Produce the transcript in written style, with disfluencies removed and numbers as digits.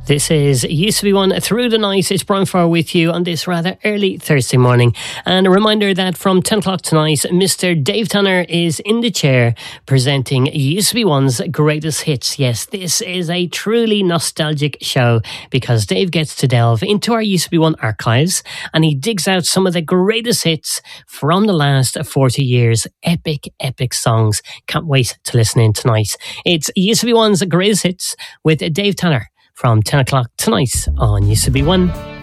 This is Used to Be One Through the Night. It's Brian Farr with you on this rather early Thursday morning. And a reminder that from 10 o'clock tonight, Mr. Dave Tanner is in the chair presenting Used to Be One's greatest hits. Yes, this is a truly nostalgic show because Dave gets to delve into our Used to Be One archives and he digs out some of the greatest hits from the last 40 years. Epic, epic songs. Can't wait to listen in tonight. It's Used to Be One's greatest hits with Dave Tanner from 10 o'clock tonight on Used to Be One.